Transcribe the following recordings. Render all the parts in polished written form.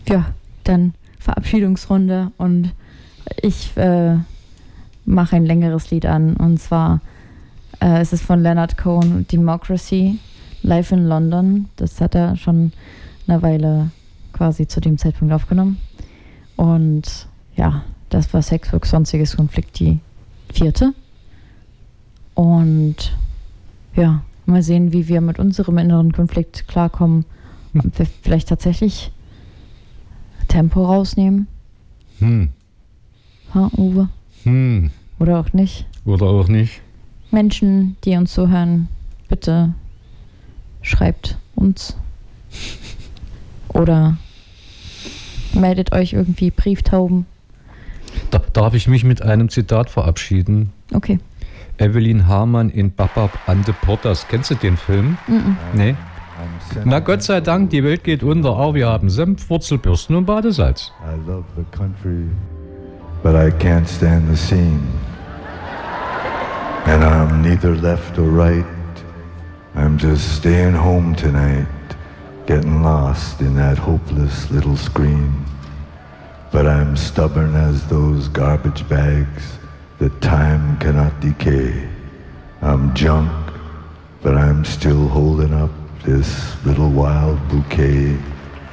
ja, dann Verabschiedungsrunde und ich mache ein längeres Lied an und zwar es ist von Leonard Cohen, Democracy, Live in London. Das hat er schon eine Weile quasi zu dem Zeitpunkt aufgenommen. Und ja, das war Sex, Work, sonstiges Konflikt, die 4. Und ja, mal sehen, wie wir mit unserem inneren Konflikt klarkommen. Ob wir vielleicht tatsächlich Tempo rausnehmen. Ha, Uwe? Oder auch nicht. Oder auch nicht. Menschen, die uns zuhören, bitte schreibt uns. Oder meldet euch irgendwie Brieftauben. Darf ich mich mit einem Zitat verabschieden? Okay. Evelyn Hamann in Baba Ante Portas. Kennst du den Film? Nee? Na Gott sei Dank, die Welt geht unter. Auch wir haben Senf, Wurzelbürsten und Badesalz. I love the country, but I can't stand the scene. And I'm neither left or right. I'm just staying home tonight, getting lost in that hopeless little screen. But I'm stubborn as those garbage bags that time cannot decay. I'm junk, but I'm still holding up this little wild bouquet.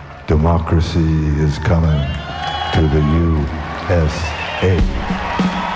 Democracy is coming to the USA.